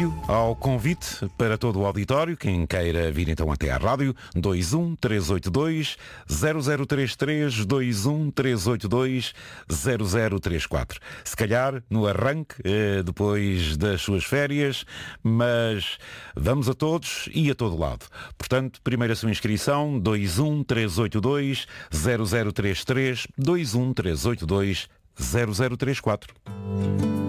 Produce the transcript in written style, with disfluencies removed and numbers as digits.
início ao convite para todo o auditório, quem queira vir então até à rádio, 21 382 0033, 21 382 0034. Se calhar no arranque, depois das suas férias, mas vamos a todos e a todo lado. Portanto, primeiro a sua inscrição, 21 382 0033, 21 382 0034.